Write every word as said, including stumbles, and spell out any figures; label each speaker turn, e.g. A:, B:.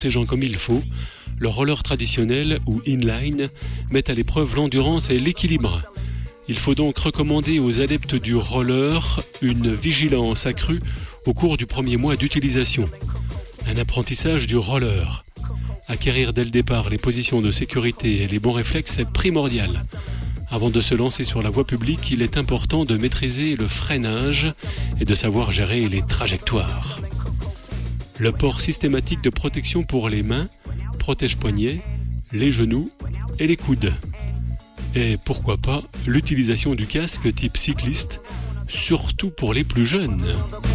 A: protégeant comme il faut, le roller traditionnel ou inline met à l'épreuve l'endurance et l'équilibre. Il faut donc recommander aux adeptes du roller une vigilance accrue au cours du premier mois d'utilisation. Un apprentissage du roller. Acquérir dès le départ les positions de sécurité et les bons réflexes est primordial. Avant de se lancer sur la voie publique, il est important de maîtriser le freinage et de savoir gérer les trajectoires. Le port systématique de protection pour les mains, protège-poignets, les genoux et les coudes. Et pourquoi pas l'utilisation du casque type cycliste, surtout pour les plus jeunes.